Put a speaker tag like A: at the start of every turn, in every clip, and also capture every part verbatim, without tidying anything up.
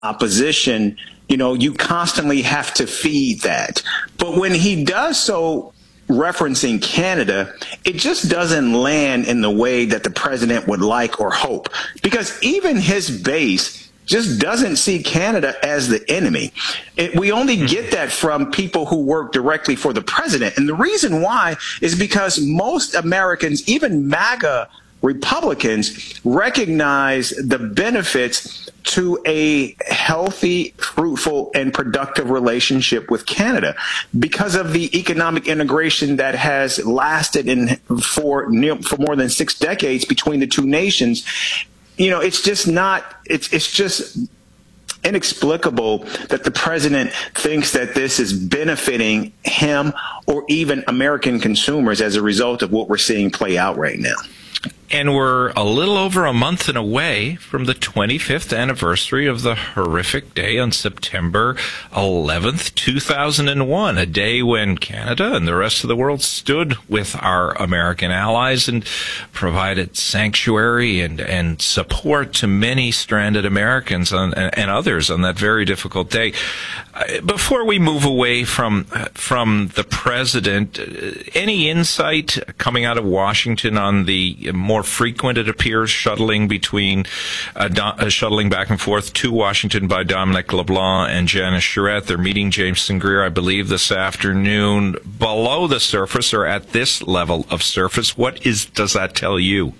A: opposition, you know, you constantly have to feed that. But when he does so referencing Canada, it just doesn't land in the way that the president would like or hope, because even his base just doesn't see Canada as the enemy. It, we only get that from people who work directly for the president. And the reason why is because most Americans, even MAGA Republicans, recognize the benefits to a healthy, fruitful, and productive relationship with Canada because of the economic integration that has lasted in for near, for more than six decades between the two nations. You know, it's just not, it's it's just inexplicable that the president thinks that this is benefiting him or even American consumers as a result of what we're seeing play out right now.
B: And we're a little over a month and away from the twenty-fifth anniversary of the horrific day on September eleventh, two thousand one, a day when Canada and the rest of the world stood with our American allies and provided sanctuary and, and support to many stranded Americans on, and others on that very difficult day. Before we move away from from the president, any insight coming out of Washington on the more frequent, it appears, shuttling between uh, do, uh, shuttling back and forth to Washington by Dominic LeBlanc and Janice Charette? They're meeting Jameson Greer, I believe, this afternoon. Below the surface, or at this level of surface, what is does that tell you?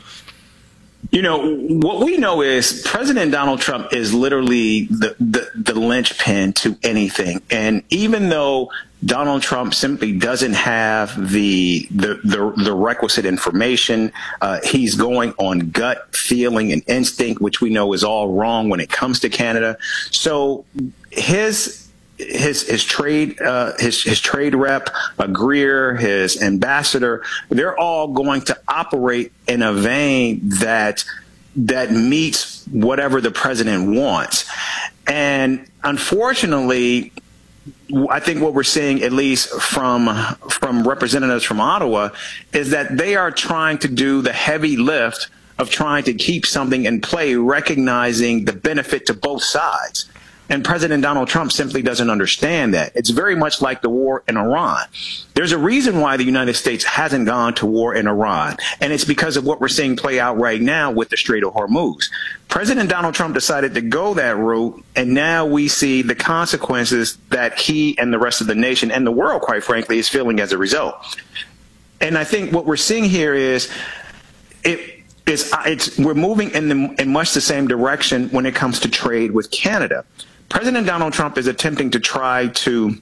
A: You know, what we know is President Donald Trump is literally the, the, the linchpin to anything. And even though Donald Trump simply doesn't have the the the, the requisite information, uh, he's going on gut feeling and instinct, which we know is all wrong when it comes to Canada. So his his his trade uh, his his trade rep, uh, Greer, his ambassador, they're all going to operate in a vein that that meets whatever the president wants. And unfortunately, I think what we're seeing, at least from from representatives from Ottawa, is that they are trying to do the heavy lift of trying to keep something in play, recognizing the benefit to both sides. And President Donald Trump simply doesn't understand that. It's very much like the war in Iran. There's a reason why the United States hasn't gone to war in Iran, and it's because of what we're seeing play out right now with the Strait of Hormuz. President Donald Trump decided to go that route, and now we see the consequences that he and the rest of the nation and the world, quite frankly, is feeling as a result. And I think what we're seeing here is it. It's, it's, we're moving in, the, in much the same direction when it comes to trade with Canada. President Donald Trump is attempting to try to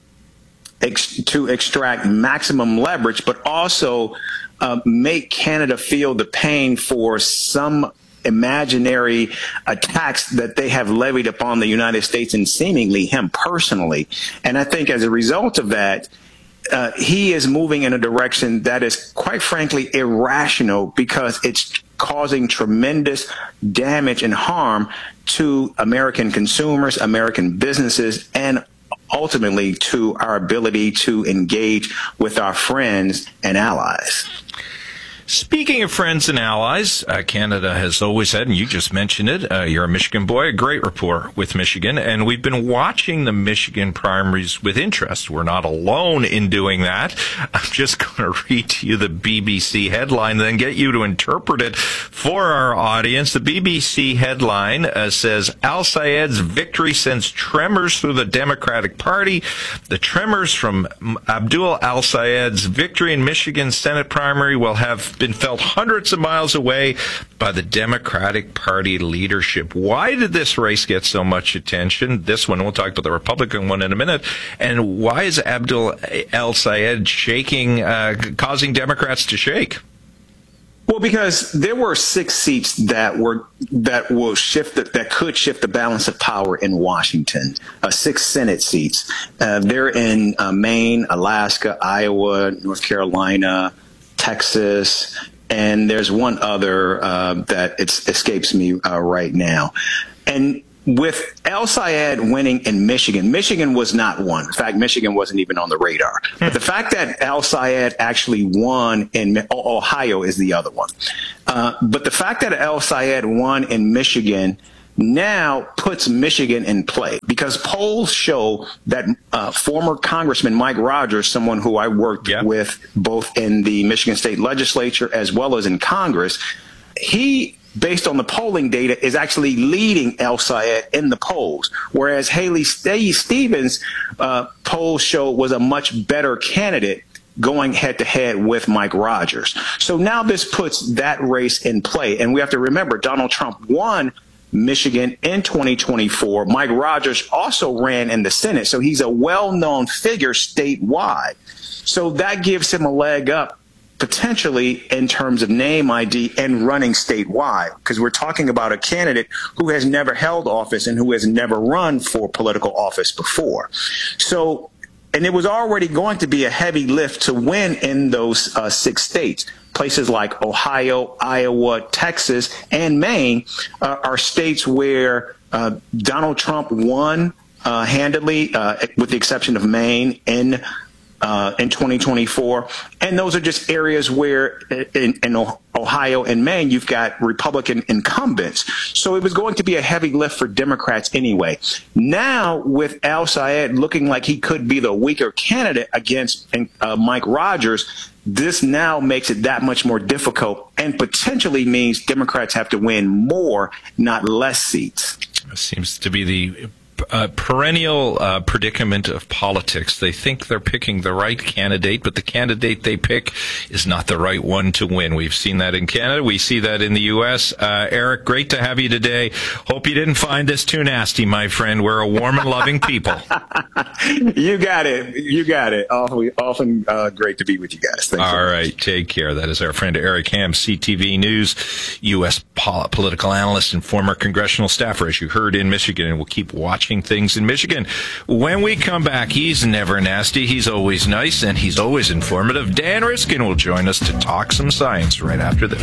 A: ex, to extract maximum leverage, but also uh, make Canada feel the pain for some imaginary attacks that they have levied upon the United States and seemingly him personally. And I think as a result of that, uh, he is moving in a direction that is, quite frankly, irrational, because it's causing tremendous damage and harm to American consumers, American businesses, and ultimately to our ability to engage with our friends and allies.
B: Speaking of friends and allies, uh, Canada has always had, and you just mentioned it, uh, you're a Michigan boy, a great rapport with Michigan, and we've been watching the Michigan primaries with interest. We're not alone in doing that. I'm just going to read to you the B B C headline, then get you to interpret it for our audience. The B B C headline uh, says, Al-Sayed's victory sends tremors through the Democratic Party. The tremors from Abdul Al-Sayed's victory in Michigan Senate primary will have been felt hundreds of miles away by the Democratic Party leadership. Why did this race get so much attention? This one, we'll talk about the Republican one in a minute. And why is Abdul Al-Sayed shaking, uh, causing Democrats to shake?
A: Well, because there were six seats that were that will shift the, that could shift the balance of power in Washington. Uh, six Senate seats. Uh, they're in uh, Maine, Alaska, Iowa, North Carolina, Texas, and there's one other uh, that it's, escapes me uh, right now. And with Al-Sayed winning in Michigan, Michigan was not one. In fact, Michigan wasn't even on the radar. But the fact that Al-Sayed actually won in Ohio is the other one. Uh, but the fact that Al-Sayed won in Michigan now puts Michigan in play, because polls show that uh, former Congressman Mike Rogers, someone who I worked yeah. with both in the Michigan State Legislature as well as in Congress, he, based on the polling data, is actually leading El-Sayed in the polls, whereas Haley Stevens' uh, polls show was a much better candidate going head-to-head with Mike Rogers. So now this puts that race in play. And we have to remember, Donald Trump won Michigan in twenty twenty-four. Mike Rogers also ran in the Senate, so he's a well-known figure statewide. So that gives him a leg up potentially in terms of name I D and running statewide, because we're talking about a candidate who has never held office and who has never run for political office before. So, and it was already going to be a heavy lift to win in those uh, six states. Places like Ohio, Iowa, Texas, and Maine uh, are states where uh, Donald Trump won uh, handedly, uh, with the exception of Maine, in Uh, in twenty twenty-four. And those are just areas where in, in Ohio and Maine, you've got Republican incumbents. So it was going to be a heavy lift for Democrats anyway. Now, with El-Sayed looking like he could be the weaker candidate against uh, Mike Rogers, this now makes it that much more difficult and potentially means Democrats have to win more, not less seats.
B: It seems to be the Uh, perennial uh, predicament of politics. They think they're picking the right candidate, but the candidate they pick is not the right one to win. We've seen that in Canada. We see that in the U S. Uh, Eric, great to have you today. Hope you didn't find this too nasty, my friend. We're a warm and loving people.
A: You got it. You got it. Often, often uh, great to be with you guys. Thanks.
B: All right. Take care. That is our friend Eric Ham, C T V News, U S pol- political analyst and former congressional staffer, as you heard, in Michigan, and we'll keep watching things in Michigan. When we come back, he's never nasty. He's always nice, and he's always informative. Dan Riskin will join us to talk some science right after this.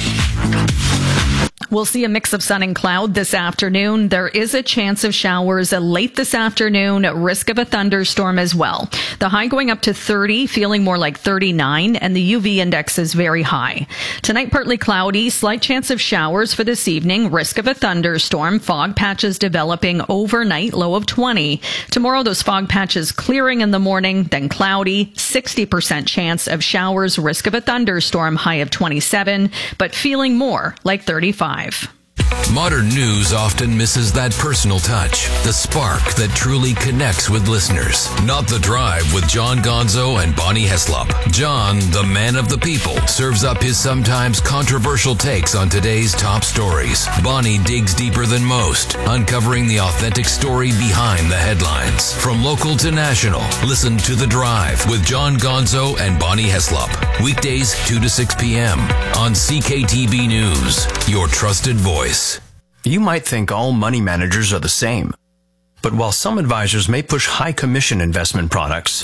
C: We'll see a mix of sun and cloud this afternoon. There is a chance of showers late this afternoon, risk of a thunderstorm as well. The high going up to thirty, feeling more like thirty-nine, and the U V index is very high. Tonight, partly cloudy, slight chance of showers for this evening, risk of a thunderstorm, fog patches developing overnight, low of twenty. Tomorrow, those fog patches clearing in the morning, then cloudy, sixty percent chance of showers, risk of a thunderstorm, high of twenty-seven, but feeling more like thirty-five.
D: Modern news often misses that personal touch, the spark that truly connects with listeners. Not The Drive with John Gonzo and Bonnie Heslop. John, the man of the people, serves up his sometimes controversial takes on today's top stories. Bonnie digs deeper than most, uncovering the authentic story behind the headlines. From local to national, listen to The Drive with John Gonzo and Bonnie Heslop. Weekdays two to six p.m. on C K T B News, your trusted voice.
E: You might think all money managers are the same, but while some advisors may push high commission investment products,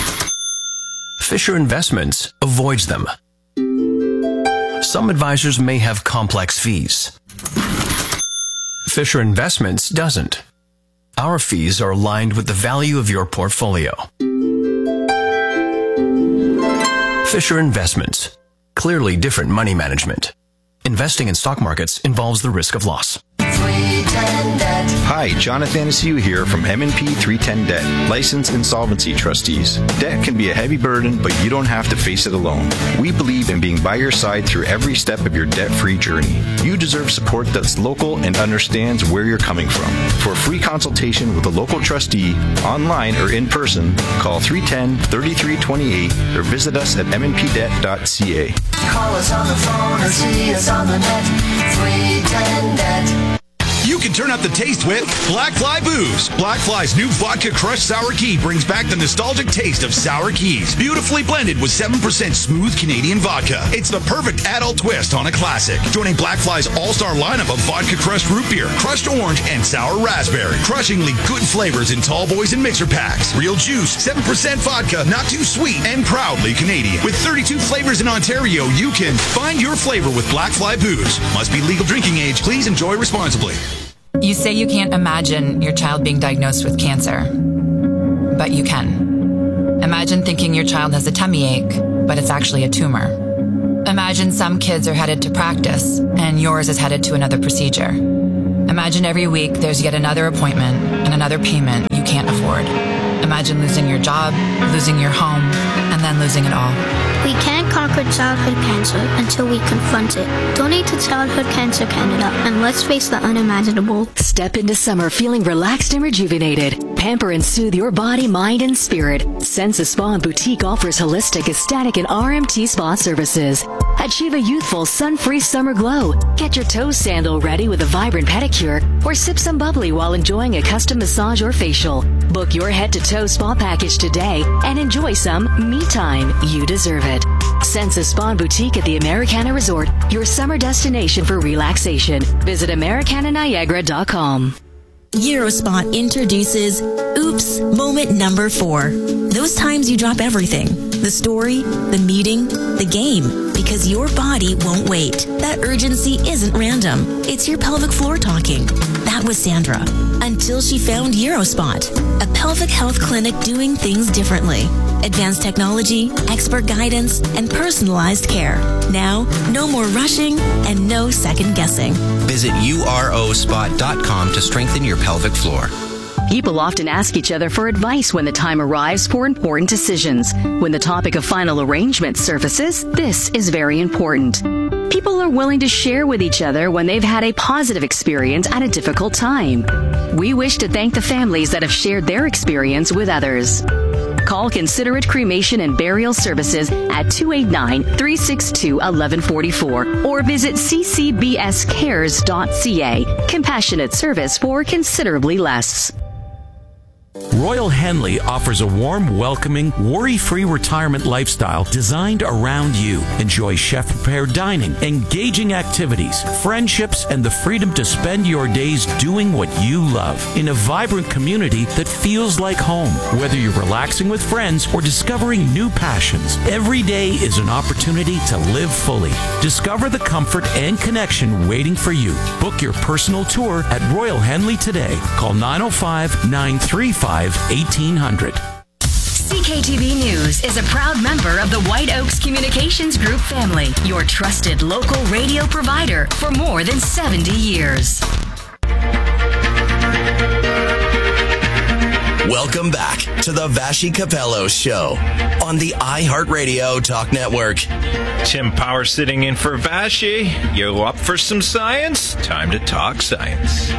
E: Fisher Investments avoids them. Some advisors may have complex fees. Fisher Investments doesn't. Our fees are aligned with the value of your portfolio. Fisher Investments. Clearly different money management. Investing in stock markets involves the risk of loss.
F: Hi, Jonathan Asiu here from M and P three ten Debt, licensed insolvency trustees. Debt can be a heavy burden, but you don't have to face it alone. We believe in being by your side through every step of your debt-free journey. You deserve support that's local and understands where you're coming from. For a free consultation with a local trustee, online or in person, call three one zero, three three two eight or visit us at m n p debt dot c a.
G: Call us on the phone or see us on the net. three ten Debt.
H: You can turn up the taste with Black Fly Booze. Black Fly's new Vodka Crushed Sour Key brings back the nostalgic taste of sour keys, beautifully blended with seven percent smooth Canadian vodka. It's the perfect adult twist on a classic. Joining Black Fly's all-star lineup of Vodka Crushed Root Beer, Crushed Orange, and Sour Raspberry. Crushingly good flavors in tall boys and mixer packs. Real juice, seven percent vodka, not too sweet, and proudly Canadian. With thirty-two flavors in Ontario, you can find your flavor with Black Fly Booze. Must be legal drinking age. Please enjoy responsibly.
I: You say you can't imagine your child being diagnosed with cancer, but you can. Imagine thinking your child has a tummy ache, but it's actually a tumor. Imagine some kids are headed to practice, and yours is headed to another procedure. Imagine every week there's yet another appointment and another payment you can't afford. Imagine losing your job, losing your home, and then losing it all.
J: We can't conquer childhood cancer until we confront it. Donate to Childhood Cancer Canada and let's face the unimaginable.
K: Step into summer feeling relaxed and rejuvenated. Pamper and soothe your body, mind, and spirit. Sensa Spa and Boutique offers holistic, aesthetic, and R M T spa services. Achieve a youthful, sun-free summer glow. Get your toe sandal ready with a vibrant pedicure or sip some bubbly while enjoying a custom massage or facial. Book your head-to-toe spa package today and enjoy some me time. You deserve it. Sensa Spa and Boutique at the Americana Resort, your summer destination for relaxation. Visit Americana Niagara dot com.
L: Eurospot introduces Oops Moment Number Four. Those times you drop everything. The story, the meeting, the game. Because your body won't wait. That urgency isn't random. It's your pelvic floor talking. That was Sandra. Until she found Eurospot, a pelvic health clinic doing things differently. Advanced technology, expert guidance, and personalized care. Now, no more rushing and no second guessing.
M: Visit U R O spot dot com to strengthen your pelvic floor.
K: People often ask each other for advice when the time arrives for important decisions. When the topic of final arrangement surfaces, this is very important. People are willing to share with each other when they've had a positive experience at a difficult time. We wish to thank the families that have shared their experience with others. Call Considerate Cremation and Burial Services at two eight nine, three six two, one one four four or visit c c b s cares dot c a. Compassionate service for considerably less.
N: Royal Henley offers a warm, welcoming, worry-free retirement lifestyle designed around you. Enjoy chef-prepared dining, engaging activities, friendships, and the freedom to spend your days doing what you love in a vibrant community that feels like home. Whether you're relaxing with friends or discovering new passions, every day is an opportunity to live fully. Discover the comfort and connection waiting for you. Book your personal tour at Royal Henley today. Call nine oh five, nine three five, eighteen hundred.
K: C K T V News is a proud member of the White Oaks Communications Group family, your trusted local radio provider for more than seventy years.
O: Welcome back to the Vashi Capello Show on the iHeartRadio Talk Network.
B: Tim Power sitting in for Vashi. You up for some science? Time to talk science.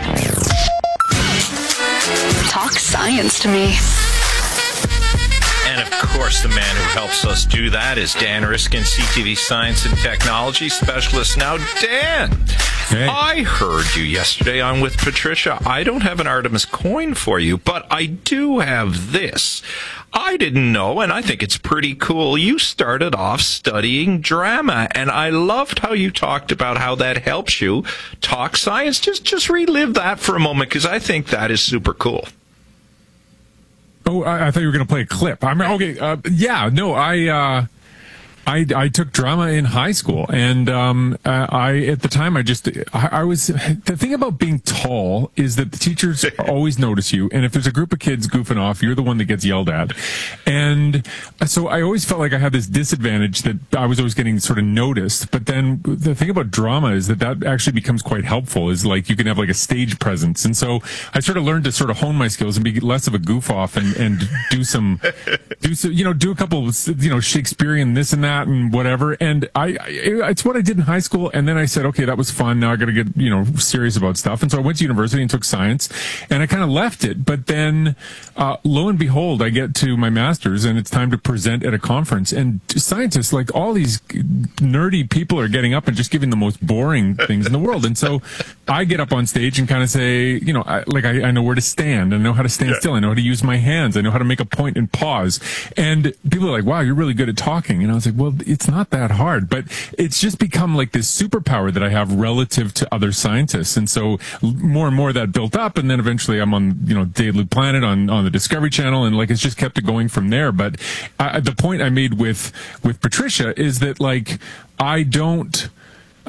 K: Talk science to me.
B: And of course, the man who helps us do that is Dan Riskin, C T V Science and Technology Specialist. Now, Dan, hey. I heard you yesterday on With Patricia. I don't have an Artemis coin for you, but I do have this. I didn't know, and I think it's pretty cool. You started off studying drama, and I loved how you talked about how that helps you talk science. Just, just relive that for a moment, because I think that is super cool.
P: Oh, I, I thought you were going to play a clip. I'm okay. Uh, yeah, no, I, uh, I, I took drama in high school, and um, uh, I at the time I just I, I was the thing about being tall is that the teachers always notice you, and if there's a group of kids goofing off, you're the one that gets yelled at, and so I always felt like I had this disadvantage that I was always getting sort of noticed. But then the thing about drama is that that actually becomes quite helpful. Is like you can have like a stage presence, and so I sort of learned to sort of hone my skills and be less of a goof off and and do some do some you know do a couple of, you know Shakespearean this and that and whatever, and I, I it's what I did in high school, and then I said, okay, that was fun, now I gotta get you know serious about stuff, and so I went to university and took science, and I kind of left it, but then uh lo and behold, I get to my master's, and it's time to present at a conference, and scientists, like all these nerdy people, are getting up and just giving the most boring things in the world, and so I get up on stage and kind of say, you know I, like I, I know where to stand, I know how to stand yeah. still, I know how to use my hands, I know how to make a point and pause, and people are like, wow, you're really good at talking, and I was like, well, it's not that hard, but it's just become like this superpower that I have relative to other scientists. And so more and more that built up. And then eventually I'm on, you know, Daily Planet on, on the Discovery Channel. And like, it's just kept it going from there. But I, the point I made with, with Patricia is that like, I don't, uh,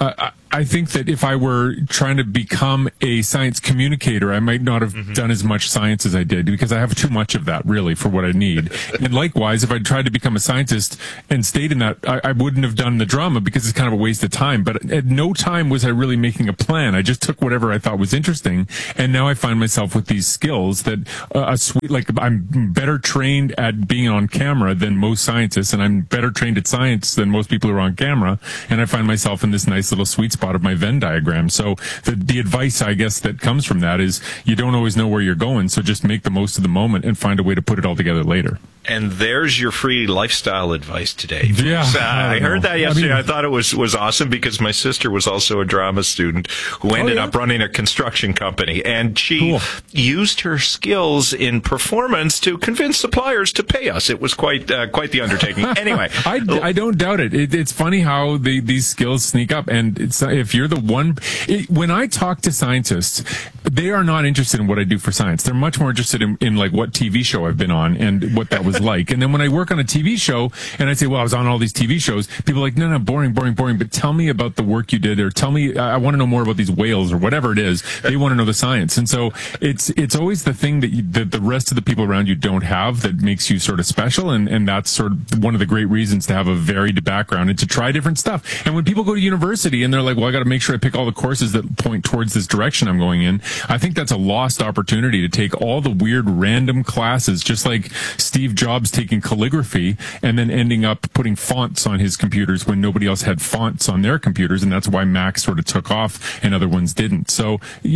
P: I think that if I were trying to become a science communicator, I might not have mm-hmm. done as much science as I did because I have too much of that really for what I need. And likewise, if I tried to become a scientist and stayed in that, I, I wouldn't have done the drama because it's kind of a waste of time. But at no time was I really making a plan. I just took whatever I thought was interesting. And now I find myself with these skills that uh, a sweet, like I'm better trained at being on camera than most scientists, and I'm better trained at science than most people who are on camera. And I find myself in this nice little sweet spot of my Venn diagram. So the, the advice, I guess, that comes from that is you don't always know where you're going. So just make the most of the moment and find a way to put it all together later.
B: And there's your free lifestyle advice today.
P: Yeah,
B: uh, I, I heard that yesterday. I, mean,
P: I
B: thought it was, was awesome because my sister was also a drama student who ended oh, yeah? up running a construction company. And she cool. used her skills in performance to convince suppliers to pay us. It was quite uh, quite the undertaking. Anyway.
P: I, I don't doubt it. it. It's funny how the, these skills sneak up. And it's, if you're the one... It, when I talk to scientists, they are not interested in what I do for science. They're much more interested in, in like what T V show I've been on and what that was like. And then when I work on a T V show and I say, well, I was on all these T V shows, people are like, no, no, boring, boring, boring. But tell me about the work you did, or tell me, I want to know more about these whales or whatever it is. They want to know the science. And so it's, it's always the thing that, you, that the rest of the people around you don't have that makes you sort of special. And, and that's sort of one of the great reasons to have a varied background and to try different stuff. And when people go to university and they're like, well, I got to make sure I pick all the courses that point towards this direction I'm going in, I think that's a lost opportunity to take all the weird random classes, just like Steve Jobs taking calligraphy and then ending up putting fonts on his computers when nobody else had fonts on their computers. And that's why Mac sort of took off and other ones didn't. So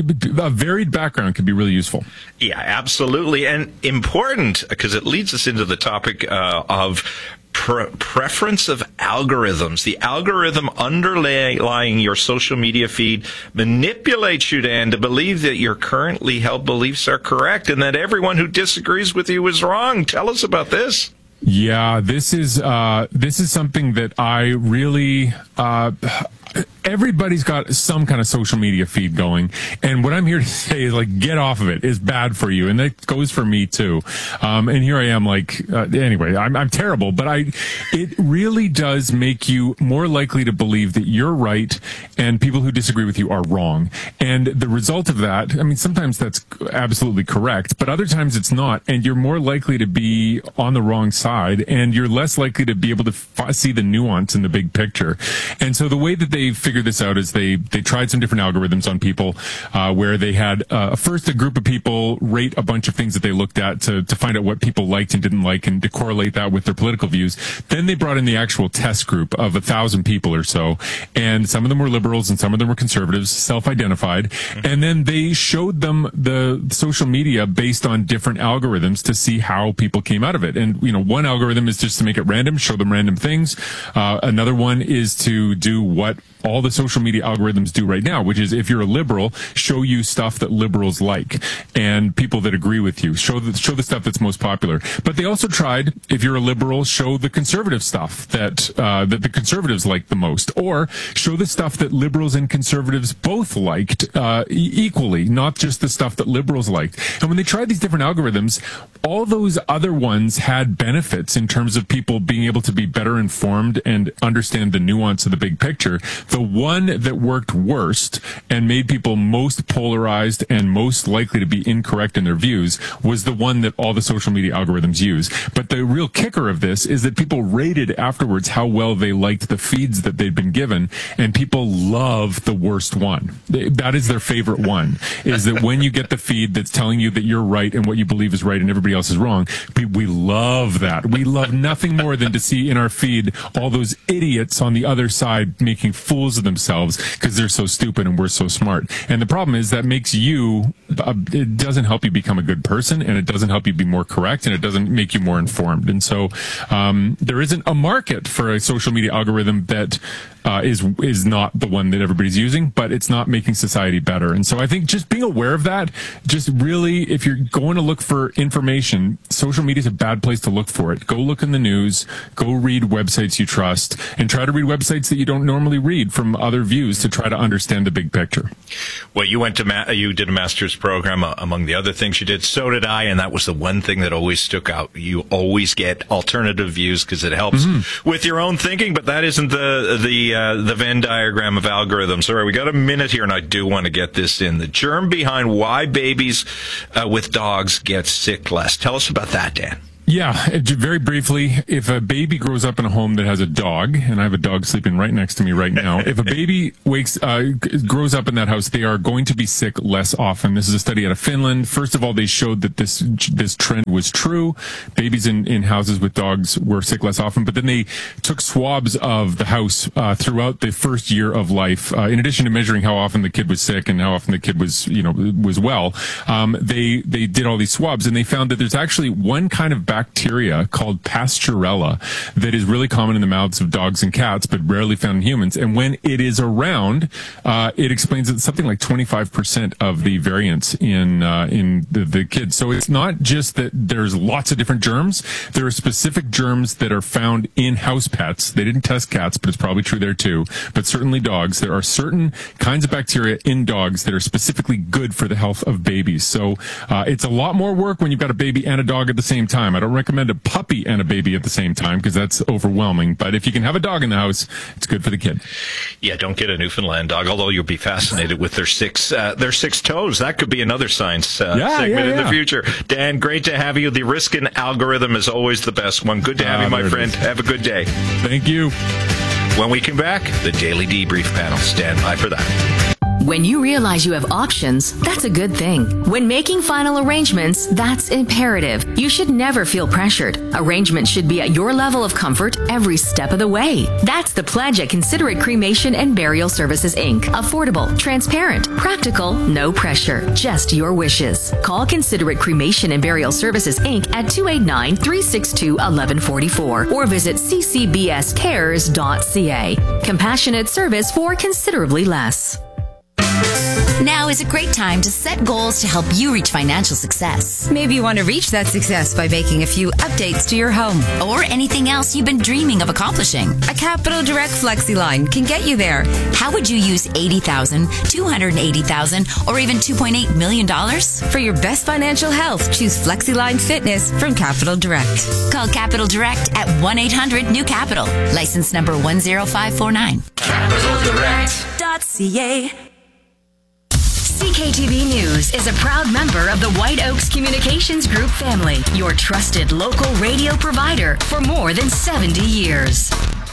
P: a varied background could be really useful.
B: Yeah, absolutely. And important because it leads us into the topic uh, of Pre- preference of algorithms. The algorithm underlying your social media feed manipulates you, Dan, to believe that your currently held beliefs are correct and that everyone who disagrees with you is wrong. Tell us about this.
P: Yeah, this is uh, this is something that I really. Uh, Everybody's got some kind of social media feed going. And what I'm here to say is, like, get off of it. It's bad for you. And that goes for me, too. Um, and here I am, like, uh, anyway, I'm, I'm terrible. But I, it really does make you more likely to believe that you're right and people who disagree with you are wrong. And the result of that, I mean, sometimes that's absolutely correct, but other times it's not. And you're more likely to be on the wrong side, and you're less likely to be able to f- see the nuance in the big picture. And so the way that they figured this out is they they tried some different algorithms on people uh, where they had uh, first a group of people rate a bunch of things that they looked at to, to find out what people liked and didn't like and to correlate that with their political views. Then they brought in the actual test group of a thousand people or so, and some of them were liberals and some of them were conservatives, self-identified, mm-hmm. and then they showed them the social media based on different algorithms to see how people came out of it. And, you know, one algorithm is just to make it random, show them random things. Uh, another one is to do what all the social media algorithms do right now, which is if you're a liberal, show you stuff that liberals like and people that agree with you. Show the, show the stuff that's most popular. But they also tried, if you're a liberal, show the conservative stuff that uh, that the conservatives like the most, or show the stuff that liberals and conservatives both liked uh, e- equally, not just the stuff that liberals liked. And when they tried these different algorithms, all those other ones had benefits in terms of people being able to be better informed and understand the nuance of the big picture. The one that worked worst and made people most polarized and most likely to be incorrect in their views was the one that all the social media algorithms use. But the real kicker of this is that people rated afterwards how well they liked the feeds that they'd been given, and people love the worst one. That is their favorite one, is that when you get the feed that's telling you that you're right and what you believe is right and everybody else is wrong, we love that. We love nothing more than to see in our feed all those idiots on the other side making fools of themselves because they're so stupid and we're so smart. And the problem is that makes you, uh, it doesn't help you become a good person, and it doesn't help you be more correct, and it doesn't make you more informed. And so um, there isn't a market for a social media algorithm that uh, is is not the one that everybody's using, but it's not making society better. And so I think just being aware of that, just really, if you're going to look for information, social media is a bad place to look for it. Go look in the news, go read websites you trust, and try to read websites that you don't normally read from other views to try to understand the big picture.
B: Well, you went to ma- you did a master's program uh, among the other things you did. So did I, and that was the one thing that always stuck out. You always get alternative views because it helps mm-hmm. with your own thinking, but that isn't the the the uh, the Venn diagram of algorithms. All right, we got a minute here, and I do want to get this in. The germ behind why babies uh, with dogs get sick less. Tell us about that, Dan.
P: Yeah, very briefly, if a baby grows up in a home that has a dog, and I have a dog sleeping right next to me right now, if a baby wakes, uh, grows up in that house, they are going to be sick less often. This is a study out of Finland. First of all, they showed that this this trend was true. Babies in, in houses with dogs were sick less often, but then they took swabs of the house uh, throughout the first year of life. Uh, in addition to measuring how often the kid was sick and how often the kid was, you know, was well, um, they they did all these swabs, and they found that there's actually one kind of bacteria called Pasteurella that is really common in the mouths of dogs and cats, but rarely found in humans. And when it is around, uh, it explains that something like twenty-five percent of the variance in uh, in the, the kids. So it's not just that there's lots of different germs. There are specific germs that are found in house pets. They didn't test cats, but it's probably true there too. But certainly dogs. There are certain kinds of bacteria in dogs that are specifically good for the health of babies. So uh, it's a lot more work when you've got a baby and a dog at the same time. I don't recommend a puppy and a baby at the same time because that's overwhelming. But if you can have a dog in the house, it's good for the kid.
B: Yeah, don't get a Newfoundland dog, although you'll be fascinated with their six uh, their six toes. That could be another science uh,
P: yeah,
B: segment
P: yeah, yeah.
B: in the future. Dan, great to have you. The Riskin algorithm is always the best one. Good to have
P: Ah,
B: you, my
P: there it
B: friend.
P: is.
B: Have a good day.
P: Thank you.
B: When we come back, the Daily Debrief panel. Stand by for that.
K: When you realize you have options, that's a good thing. When making final arrangements, that's imperative. You should never feel pressured. Arrangements should be at your level of comfort every step of the way. That's the pledge at Considerate Cremation and Burial Services, Incorporated. Affordable, transparent, practical, no pressure, just your wishes. Call Considerate Cremation and Burial Services, Incorporated at two eight nine, three six two, one one four four or visit c c b s cares dot c a. Compassionate service for considerably less.
Q: Now is a great time to set goals to help you reach financial success. Maybe you want to reach that success by making a few updates to your home or anything else you've been dreaming of accomplishing. A Capital Direct FlexiLine can get you there. How would you use eighty thousand dollars, two hundred eighty thousand dollars, or even two point eight million dollars? For your best financial health, choose FlexiLine Fitness from Capital Direct. Call Capital Direct at one eight hundred new capital. License number one zero five four nine. capital direct dot c a. C K T V News is a proud member of the White Oaks Communications Group family, your trusted local radio provider for more than seventy years.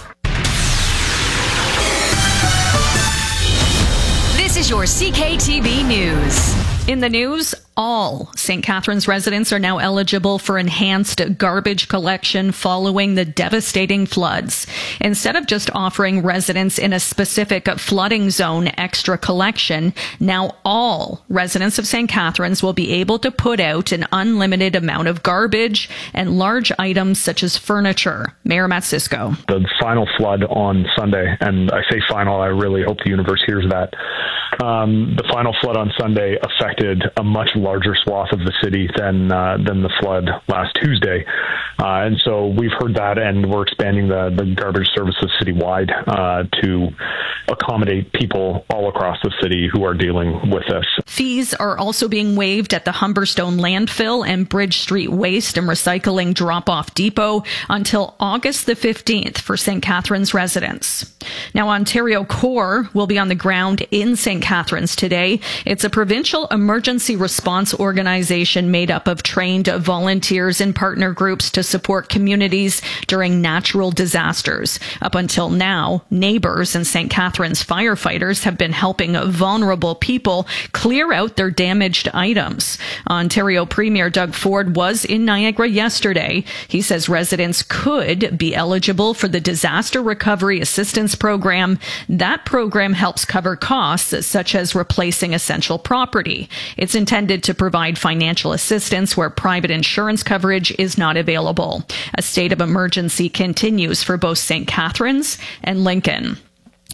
Q: This is your C K T V News.
C: In the news, all Saint Catharines residents are now eligible for enhanced garbage collection following the devastating floods. Instead of just offering residents in a specific flooding zone extra collection, now all residents of Saint Catharines will be able to put out an unlimited amount of garbage and large items such as furniture. Mayor Matt Cisco.
R: The final flood on Sunday, and I say final, I really hope the universe hears that. Um, the final flood on Sunday affected a much larger swath of the city than uh, than the flood last Tuesday. Uh, and so we've heard that, and we're expanding the, the garbage services citywide uh, to accommodate people all across the city who are dealing with this.
C: Fees are also being waived at the Humberstone Landfill and Bridge Street Waste and Recycling Drop-Off Depot until August the fifteenth for Saint Catharines residents. Now, Ontario Corps will be on the ground in Saint Catharines today. It's a provincial emergency response organization made up of trained volunteers and partner groups to support communities during natural disasters. Up until now, neighbors and Saint Catharines firefighters have been helping vulnerable people clear out their damaged items. Ontario Premier Doug Ford was in Niagara yesterday. He says residents could be eligible for the Disaster Recovery Assistance Program. That program helps cover costs such as replacing essential property. It's intended to provide financial assistance where private insurance coverage is not available. A state of emergency continues for both Saint Catharines and Lincoln.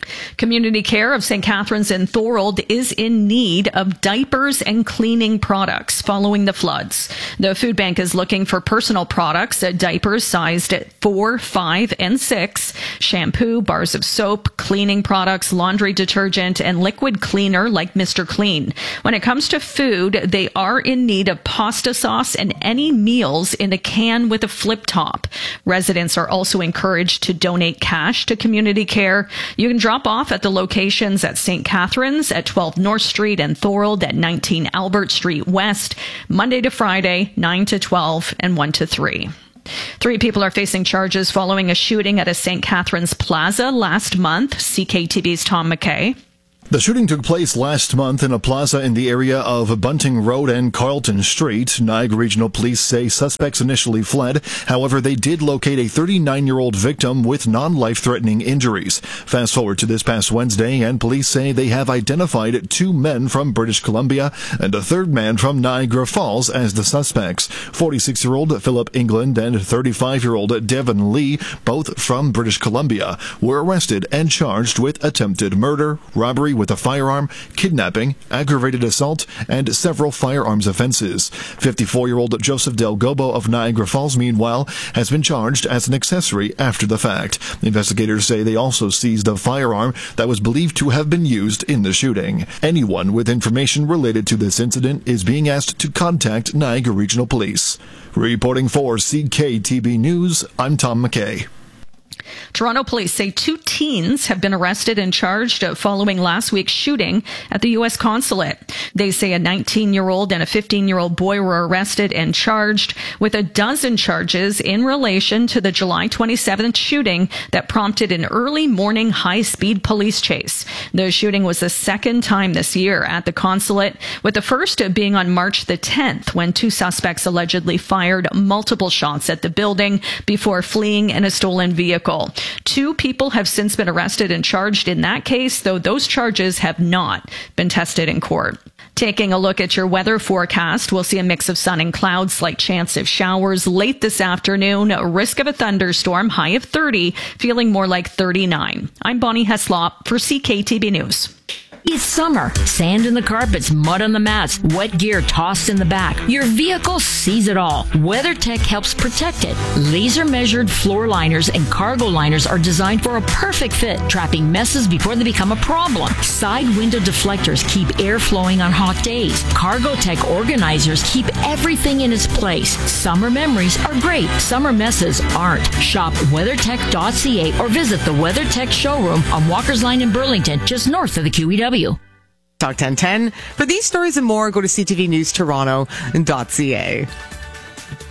C: Community Care of Saint Catharines in Thorold is in need of diapers and cleaning products following the floods. The food bank is looking for personal products, diapers sized at four, five, and six, shampoo, bars of soap, cleaning products, laundry detergent, and liquid cleaner like Mister Clean. When it comes to food, they are in need of pasta sauce and any meals in a can with a flip top. Residents are also encouraged to donate cash to Community Care. You can drop off at the locations at Saint Catharines at twelve North Street and Thorold at nineteen Albert Street West, Monday to Friday, nine to twelve and one to three. Three people are facing charges following a shooting at a Saint Catharines Plaza last month. C K T V's Tom McKay.
S: The shooting took place last month in a plaza in the area of Bunting Road and Carlton Street. Niagara Regional Police say suspects initially fled. However, they did locate a thirty-nine-year-old victim with non-life-threatening injuries. Fast forward to this past Wednesday, and police say they have identified two men from British Columbia and a third man from Niagara Falls as the suspects. forty-six-year-old Philip England and thirty-five-year-old Devon Lee, both from British Columbia, were arrested and charged with attempted murder, robbery with a firearm, kidnapping, aggravated assault, and several firearms offenses. fifty-four-year-old Joseph Del Gobo of Niagara Falls, meanwhile, has been charged as an accessory after the fact. Investigators say they also seized a firearm that was believed to have been used in the shooting. Anyone with information related to this incident is being asked to contact Niagara Regional Police. Reporting for C K T B News, I'm Tom McKay.
C: Toronto police say two teens have been arrested and charged following last week's shooting at the U S consulate. They say a nineteen-year-old and a fifteen-year-old boy were arrested and charged with a dozen charges in relation to the July twenty-seventh shooting that prompted an early morning high-speed police chase. The shooting was the second time this year at the consulate, with the first being on March the tenth, when two suspects allegedly fired multiple shots at the building before fleeing in a stolen vehicle. Two people have since been arrested and charged in that case, though those charges have not been tested in court. Taking a look at your weather forecast, we'll see a mix of sun and clouds, slight chance of showers late this afternoon, risk of a thunderstorm, high of thirty, feeling more like thirty-nine. I'm Bonnie Heslop for C K T B News.
T: It's summer. Sand in the carpets, mud on the mats, wet gear tossed in the back. Your vehicle sees it all. WeatherTech helps protect it. Laser-measured floor liners and cargo liners are designed for a perfect fit, trapping messes before they become a problem. Side window deflectors keep air flowing on hot days. Cargotech organizers keep everything in its place. Summer memories are great. Summer messes aren't. Shop weathertech dot c a or visit the WeatherTech showroom on Walker's Line in Burlington, just north of the Q E W.
U: Talk ten ten. For these stories and more, go to c t v news toronto dot c a.